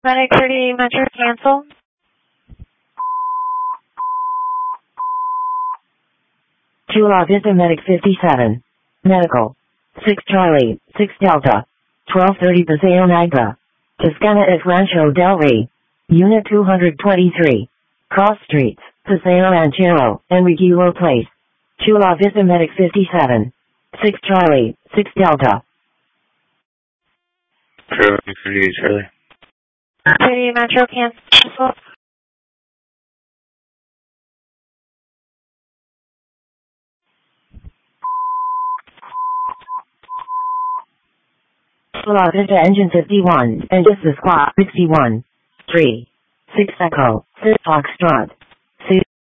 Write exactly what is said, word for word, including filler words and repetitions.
Medic thirty Metro cancel. Chula Vista Medic fifty-seven. Medical. six Charlie, six Delta. twelve thirty Paseo Niagara. Toscana at Rancho del Rey. Unit two hundred twenty-three. Cross Streets, Paseo Ranchero, Enriquillo Place. Chula Vista Medic fifty-seven. six Charlie, six Delta. Charlie, fifty-eight Charlie. thirty Metro cancel. Chula Vista Engine fifty-one, and this is Squad sixty-one. three. six Echo, six Foxtrot.